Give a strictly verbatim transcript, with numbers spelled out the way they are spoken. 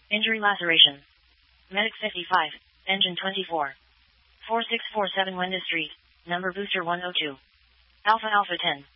Injury laceration. Medic fifty-five, Engine twenty-four. four six four seven Wendy Street, number booster one oh two. Alpha Alpha ten.